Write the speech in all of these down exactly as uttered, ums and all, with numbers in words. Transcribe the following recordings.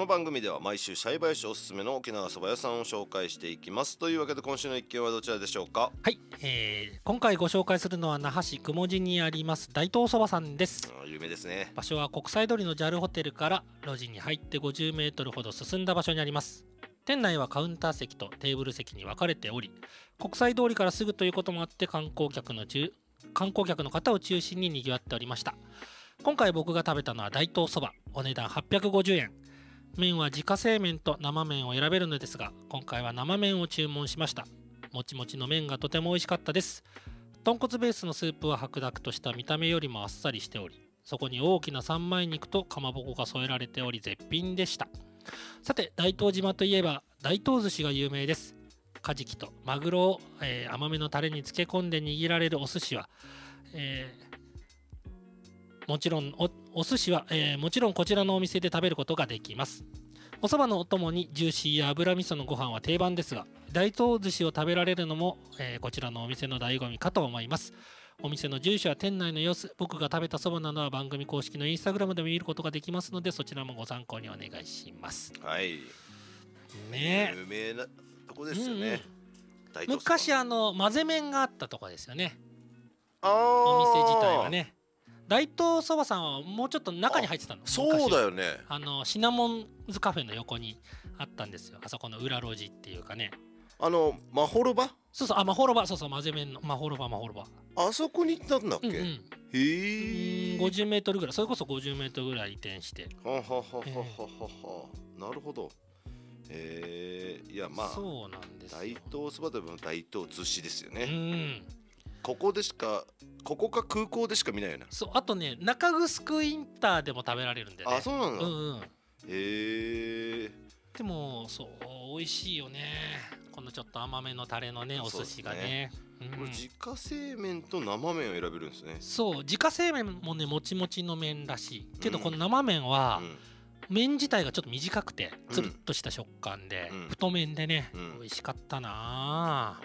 番組では毎週栽培市おすすめの沖縄そば屋さんを紹介していきます。というわけで今週の一軒はどちらでしょうか。 はい、えー、今回ご紹介するのは那覇市雲寺にあります大東そばさんです。 有名ですね。 場所は国際通りの ジャル ホテルから路地に入ってごじゅうメートルほど進んだ場所にあります。店内はカウンター席とテーブル席に分かれており、国際通りからすぐということもあって観光客の中観光客の方を中心に賑わっておりました。今回僕が食べたのは大東そば、お値段はっぴゃくごじゅうえん。麺は自家製麺と生麺を選べるのですが、今回は生麺を注文しました。もちもちの麺がとても美味しかったです。豚骨ベースのスープは白濁とした見た目よりもあっさりしており、そこに大きな三枚肉とかまぼこが添えられており絶品でした。さて、大東島といえば大東寿司が有名です。カジキとマグロを、えー、甘めのタレに漬け込んで握られるお寿司は、えー、もちろん お, お寿司は、えー、もちろんこちらのお店で食べることができます。おそばのお供にジューシーや油味噌のご飯は定番ですが、大東寿司を食べられるのも、えー、こちらのお店の醍醐味かと思います。お店の住所や店内の様子、僕が食べたそばなどは番組公式のインスタグラムでも見ることができますので、そちらもご参考にお願いします。 はいね、 有名なとこですよね、 うんうん、昔あの混ぜ麺があったとこですよね。 あお店自体はね。大東そばさんはもうちょっと中に入ってたの。 そうだよね。 あのシナモンズカフェの横にあったんですよ。あそこの裏路地っていうかね。 あのまほろば。 そうそう、あ、まほろば、そうそう、混ぜ麺のまほろばまほろば。あそこに行ったんだっけ。うんうん、へえ。 ごじゅうメートルぐらい、それこそごじゅうメートルぐらい移転して。 はははははは、えー、なるほど。えー、いやまあそうなんですよ。 大東そばといえば大東寿司ですよね。 うん。 ここでしかここか空港でしか見ないよな。 そう、あとね、中城インターでも食べられるんでね。 あ、そうなんだ。 うんうん。 へえ。 でもそう美味しいよね。このちょっと甘めのタレのねお寿司がね。 うん、これ自家製麺と生麺を選べるんですね。 そう、自家製麺もねもちもちの麺らしいけど、うん、この生麺は、うん、麺自体がちょっと短くてつるっとした食感で、うん、太麺でね、うん、美味しかったなあ。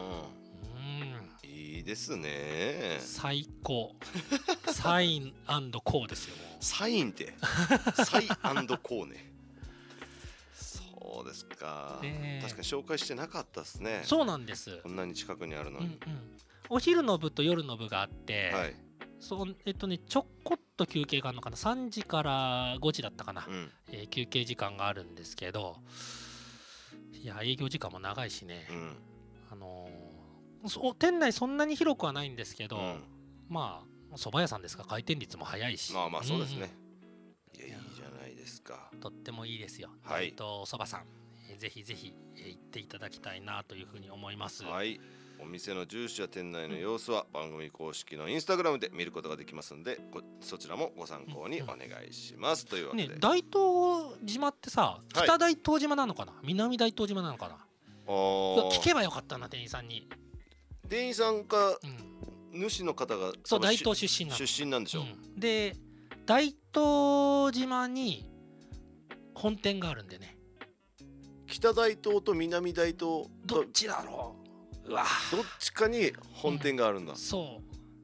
いいですね。 最高。サイン&コーですよ。 サインってサイン&コーね。そうですか、えー、確かに紹介してなかったですね。 そうなんです。 こんなに近くにあるのに、うんうん、 お昼の部と夜の部があって、 はい、 そうえっとねちょこっと休憩があるのかな。さんじからごじだったかな、うん、えー、休憩時間があるんですけど、いや営業時間も長いしね、うん、あのー、そ店内そんなに広くはないんですけど、うん、まあ蕎麦屋さんですから回転率も早いし、 まあまあそうですね、うんうん、いやいいじゃないですか。 とってもいいですよ。 はい、 大東そばさん、えー、ぜひぜひ、えー、行っていただきたいなというふうに思います。 はい、お店の住所や店内の様子は番組公式のインスタグラムで見ることができますので、そちらもご参考にお願いします、うんうん、というわけで、 ね、大東島ってさ、北大東島なのかな、はい、南大東島なのかな。あ、聞けばよかったな、店員さんに。 店員さんか、うん、主の方がそう大東出身なの。 出身なんでしょう、 うん、で大東島に本店があるんでね。 北大東と南大東どっちだろう。うわ、 どっちかに本店があるんだ、うん、 そう。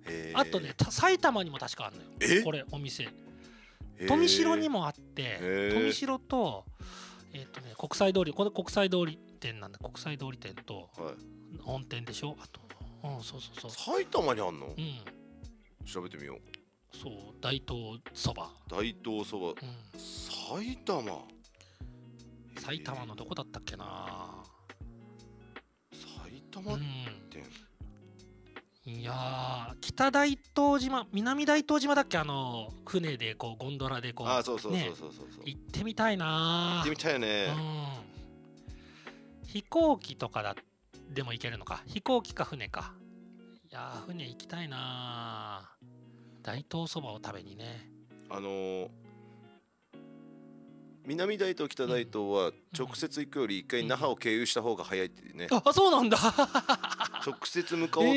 あとね埼玉にも確かあるのよこれお店。富城にもあって、富城とえっとね国際通り、これ国際通り店なんだ。国際通り店と本店でしょ。あと、うん、そうそうそう。 埼玉にあんの？うん。調べてみよう。 そう、大東そば。 大東そば、うん、埼玉。 埼玉のどこだったっけな。 埼玉店、 うん、いや北大東島、南大東島だっけ。あの船でこうゴンドラでこう、 あ、そうそうそうそうそうそう、 ね、行ってみたいな。 行ってみたいよね、 うん、飛行機とかだでも行けるのか。飛行機か船か。いや船行きたいな。大東そばを食べにね。 あのー南大東北大東は直接行くより一回那覇を経由した方が早いっていうね、 うんうん、あ、そうなんだ。 直接向かおう